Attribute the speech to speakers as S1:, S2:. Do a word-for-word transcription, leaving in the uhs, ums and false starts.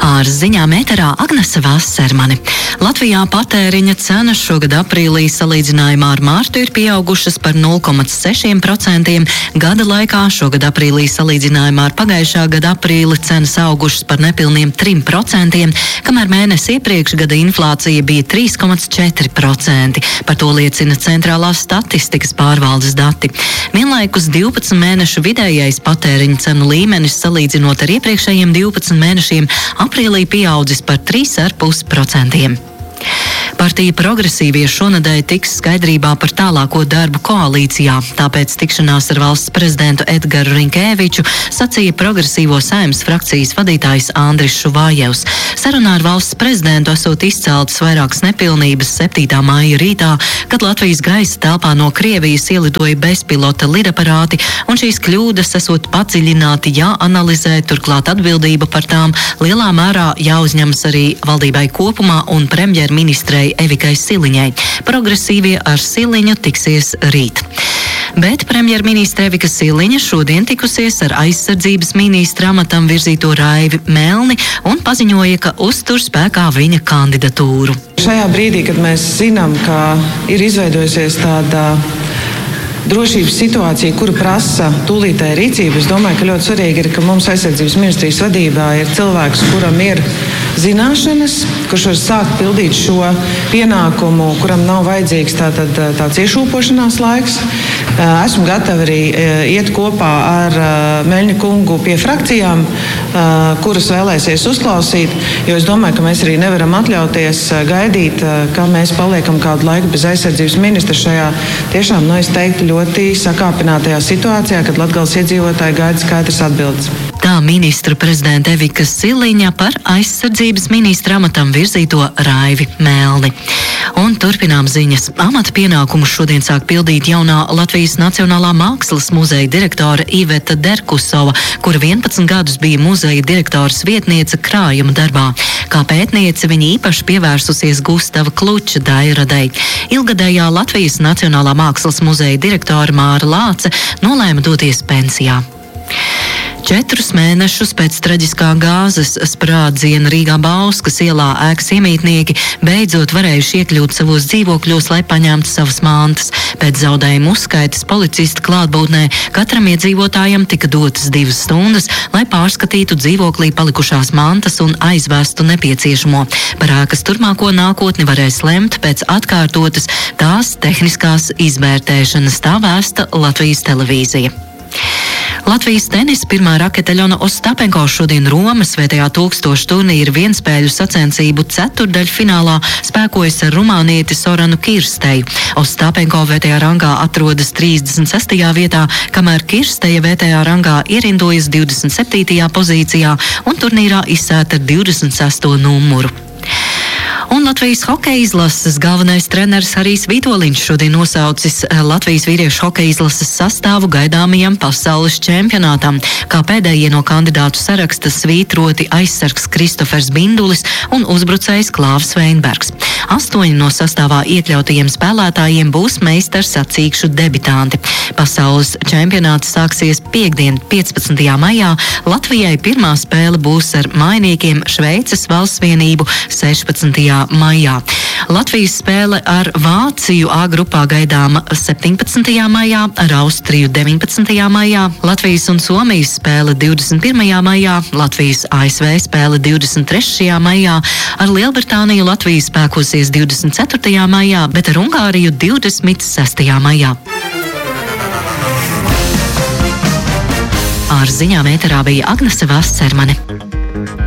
S1: Ar ziņām ēterā Agnese Vassermane. Latvijā patēriņa cenas šogad aprīlī salīdzinājumā ar mārtu ir pieaugušas par nulle komats seši procenti. Gada laikā šogad aprīlī salīdzinājumā ar pagājušā gada aprīli cenas augušas par nepilniem trim procentiem, kamēr mēnesi iepriekš gada inflācija bija trīs komats četri procenti. Par to liecina Centrālās statistikas pārvaldes dati. Vienlaikus divpadsmit mēnešu vidējais patēriņa cenu līmenis salīdzinot ar iepriekšējiem divpadsmit mēnešiem aprīlī pieaudzis par trīs komats pieci procenti. Partija Progresīvie šonedēļ tiks skaidrībā par tālāko darbu koalīcijā, tāpēc tikšanās ar valsts prezidentu Edgaru Rinkēviču sacīja Progresīvo Saeimas frakcijas vadītājs Andris Šuvājevs. Sarunā ar valsts prezidentu esot izceltas vairākas nepilnības septītā maija rītā, kad Latvijas gaisa telpā no Krievijas ielidoja bezpilota lidaparāti, un šīs kļūdas esot padziļināti jāanalizē, turklāt atbildība par tām lielā mērā jāuzņemas arī valdībai kopumā un premjerministrei Evikai Siliņai. Progresīvie ar Siliņu tiksies rīt. Bet premjerministre Evika Siliņa šodien tikusies ar aizsardzības ministra amatam virzīto Raivi Melni un paziņoja, ka uztur spēkā viņa kandidatūru.
S2: Šajā brīdī, kad mēs zinām, ka ir izveidojusies tāda drošības situācija, kura prasa tūlītēju rīcību, es domāju, ka ļoti svarīgi ir, ka mums aizsardzības ministrijas vadībā ir cilvēks, kuram ir zināšanas, kurš var sākt pildīt šo pienākumu, kuram nav vajadzīgs tātad, tāds iešūpošanās laiks. Esmu gatava arī iet kopā ar Meļņa kungu pie frakcijām, kuras vēlēsies uzklausīt, jo es domāju, ka mēs arī nevaram atļauties gaidīt, ka mēs paliekam kādu laiku bez aizsardzības ministra šajā tiešām, nu, es teiktu, ļoti sakāpinātajā situācijā, kad Latgales iedzīvotāji gaida skaidrs atbildes.
S1: Tā ministra prezidenta Evika Siliņa par aizsardzības ministra amatam virzīto Raivi Melni. Un turpinām ziņas. Amata pienākumus šodien sāk pildīt jaunā Latvijas Nacionālā mākslas muzeja direktore Iveta Derkusova, kura vienpadsmit gadus bija muzeja direktoras vietniece krājuma darbā. Kā pētniece viņa īpaši pievērsusies Gustava Kluča dairadei. Ilgadējā Latvijas Nacionālā mākslas muzeja direktore Māra Lāce nolēma doties pensijā. Četrus mēnešus pēc traģiskā gāzes sprādziena Rīgā Bauskas ielā ēkas iemītnieki beidzot varējuši iekļūt savos dzīvokļos, lai paņemtu savas mantas. Pēc zaudējumu uzskaites policista klātbūtnē katram iedzīvotājam tika dotas divas stundas, lai pārskatītu dzīvoklī palikušās mantas un aizvestu nepieciešamo. Par ēkas turpmāko nākotni varēs lemt pēc atkārtotas tās tehniskās izvērtēšanas, tā vēsta Latvijas televīzija. Latvijas tenisa pirmā rakete Aļona Ostapenko šodien Romas Svētajā tūkstoša turnīra vienspēļu sacensību ceturdaļfinālā spēkojas ar rumānieti Soranu Kirsteju. Ostapenko V T A rangā atrodas trīsdesmit sestajā vietā, kamēr Kirsteja V T A rangā ierindojas divdesmit septītajā pozīcijā un turnīrā izsēta ar divdesmit sesto numuru. Un Latvijas hokeja izlases galvenais treneris Harijs Vitoļņš šodien nosaucis Latvijas vīriešu hokeja izlases sastāvu gaidāmajam pasaules čempionātam. Kā pēdējie no kandidātu saraksta svītroti aizsargs Kristofers Bindulis un uzbrucējs Klāvs Veinbergs. Astoņi no sastāvā iekļautajiem spēlētājiem būs meistars sacīkšu debitanti. Pasaules čempionāts sāksies piekdien, piecpadsmitajā maijā. Latvijai pirmā spēle būs ar mainīkiem Šveices valsts vienību sešpadsmitajā maijā. Latvijas spēle ar Vāciju A grupā gaidāma septiņpadsmitajā maijā, ar Austriju deviņpadsmitajā maijā, Latvijas un Somijas spēle divdesmit pirmajā maijā, Latvijas A S V spēle divdesmit trešajā maijā, ar Lielbritāniju Latvija spēkosies divdesmit ceturtajā maijā, bet ar Ungāriju divdesmit sestajā maijā. Ar ziņām ēterā bija Agnese Vassermane.